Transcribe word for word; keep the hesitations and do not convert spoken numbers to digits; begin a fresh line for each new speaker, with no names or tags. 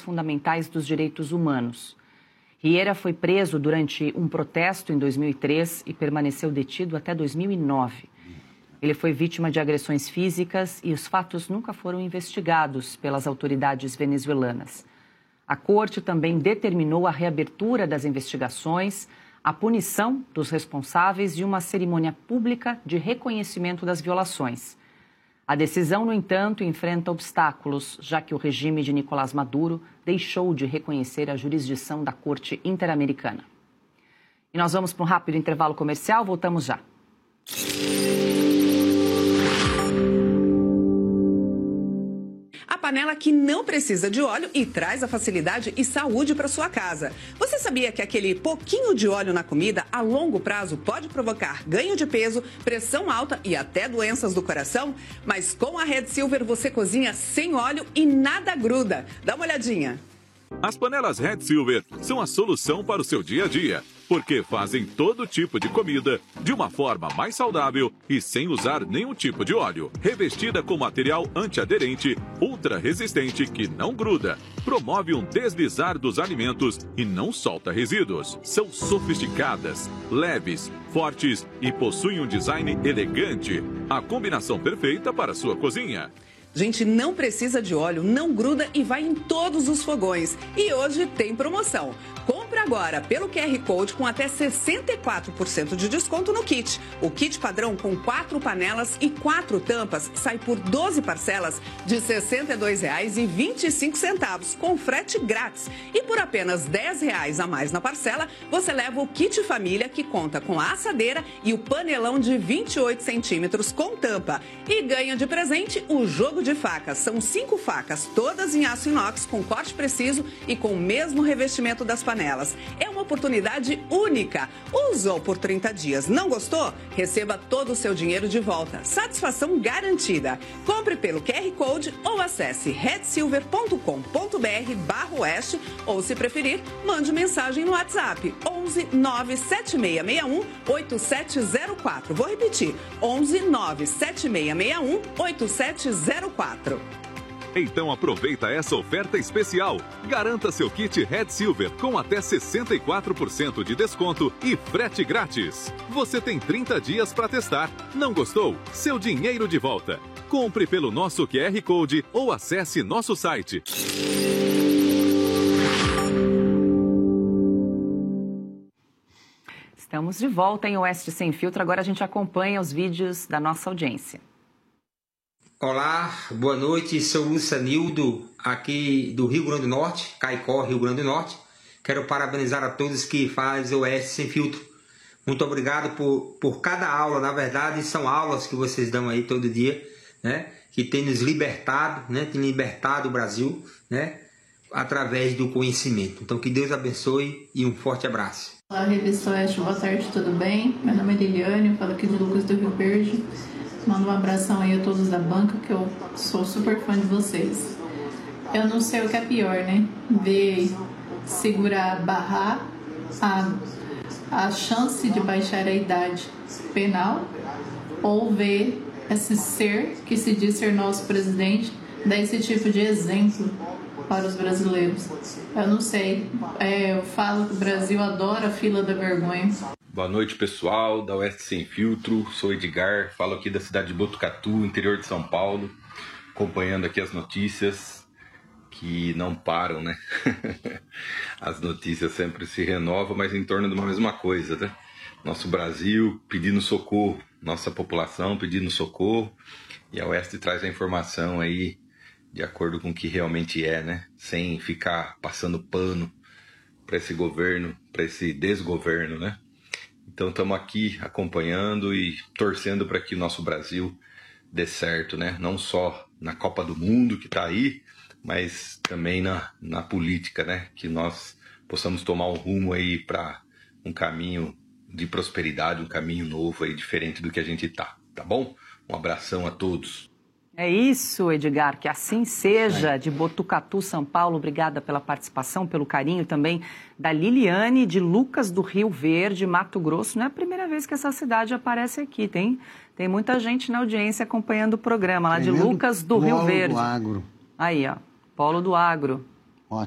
fundamentais dos direitos humanos. Riera foi preso durante um protesto em dois mil e três e permaneceu detido até dois mil e nove. Ele foi vítima de agressões físicas e os fatos nunca foram investigados pelas autoridades venezuelanas. A corte também determinou a reabertura das investigações, a punição dos responsáveis e uma cerimônia pública de reconhecimento das violações. A decisão, no entanto, enfrenta obstáculos, já que o regime de Nicolás Maduro deixou de reconhecer a jurisdição da Corte Interamericana. E nós vamos para um rápido intervalo comercial, voltamos já.
A panela que não precisa de óleo e traz a facilidade e saúde para sua casa. Você sabia que aquele pouquinho de óleo na comida, a longo prazo, pode provocar ganho de peso, pressão alta e até doenças do coração? Mas com a Red Silver você cozinha sem óleo e nada gruda. Dá uma olhadinha.
As panelas Red Silver são a solução para o seu dia a dia, porque fazem todo tipo de comida de uma forma mais saudável e sem usar nenhum tipo de óleo. Revestida com material antiaderente, ultra resistente que não gruda, promove um deslizar dos alimentos e não solta resíduos. São sofisticadas, leves, fortes e possuem um design elegante. A combinação perfeita para a sua cozinha.
Gente, não precisa de óleo, não gruda e vai em todos os fogões. E hoje tem promoção. Compre agora pelo Q R Code com até sessenta e quatro por cento de desconto no kit. O kit padrão com quatro panelas e quatro tampas sai por doze parcelas de sessenta e dois reais e vinte e cinco centavos, com frete grátis. E por apenas dez reais a mais na parcela, você leva o kit família, que conta com a assadeira e o panelão de vinte e oito centímetros com tampa. E ganha de presente o jogo de facas. São cinco facas, todas em aço inox, com corte preciso e com o mesmo revestimento das panelas. É uma oportunidade única. Usou por trinta dias, não gostou? Receba todo o seu dinheiro de volta. Satisfação garantida. Compre pelo Q R Code ou acesse red silver ponto com ponto br barra oeste ou, se preferir, mande mensagem no WhatsApp onze nove sete seis seis um oito sete zero quatro. Vou repetir, onze nove sete seis seis um oito sete zero quatro.
Então aproveita essa oferta especial. Garanta seu kit Red Silver com até sessenta e quatro por cento de desconto e frete grátis. Você tem trinta dias para testar. Não gostou? Seu dinheiro de volta. Compre pelo nosso Q R Code ou acesse nosso site.
Estamos de volta em Oeste Sem Filtro. Agora a gente acompanha os vídeos da nossa audiência.
Olá, boa noite, sou o Lucianildo, aqui do Rio Grande do Norte, Caicó, Rio Grande do Norte. Quero parabenizar a todos que fazem o Oeste Sem Filtro. Muito obrigado por, por cada aula, na verdade são aulas que vocês dão aí todo dia, né? Que tem nos libertado, né? Tem libertado o Brasil, né? Através do conhecimento. Então que Deus abençoe e um forte abraço.
Olá, Revista Oeste, boa tarde, tudo bem? Meu nome é Liliane, eu falo aqui de Lucas do Rio Verde. Mando um abração aí a todos da banca, que eu sou super fã de vocês. Eu não sei o que é pior, né? Ver, segurar, barrar a, a chance de baixar a idade penal, ou ver esse ser que se diz ser nosso presidente dar esse tipo de exemplo para os brasileiros. Eu não sei, é, eu falo que o Brasil adora a fila da vergonha.
Boa noite, pessoal da Oeste Sem Filtro, sou Edgar, falo aqui da cidade de Botucatu, interior de São Paulo, acompanhando aqui as notícias que não param, né? As notícias sempre se renovam, mas em torno de uma mesma coisa, né? Nosso Brasil pedindo socorro, nossa população pedindo socorro, e a Oeste traz a informação aí de acordo com o que realmente é, né? Sem ficar passando pano para esse governo, para esse desgoverno, né? Então estamos aqui acompanhando e torcendo para que o nosso Brasil dê certo, né? Não só na Copa do Mundo que está aí, mas também na, na política, né? Que nós possamos tomar um rumo aí para um caminho de prosperidade, um caminho novo aí, diferente do que a gente está, tá bom? Um abração a todos.
É isso, Edgar, que assim seja, de Botucatu, São Paulo. Obrigada pela participação, pelo carinho também da Liliane, de Lucas do Rio Verde, Mato Grosso. Não é a primeira vez que essa cidade aparece aqui, tem, tem muita gente na audiência acompanhando o programa, lá de Lucas do Rio Verde.
Polo do Agro.
Aí, ó, Polo do Agro.